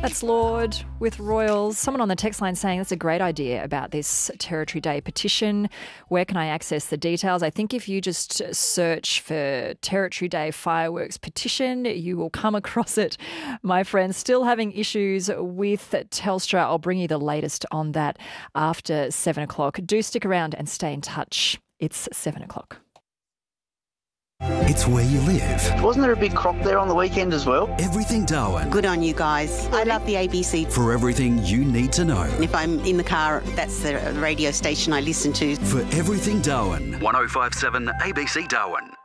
That's Lord with Royals. Someone on the text line saying that's a great idea about this Territory Day petition. Where can I access the details? I think if you just search for Territory Day fireworks petition, you will come across it. My friends, still having issues with Telstra. I'll bring you the latest on that after 7 o'clock. Do stick around and stay in touch. It's 7 o'clock. It's where you live. Wasn't there a big crop there on the weekend as well? Everything Darwin. Good on you guys. I love the ABC. For everything you need to know. If I'm in the car, that's the radio station I listen to. For everything Darwin. 105.7 ABC Darwin.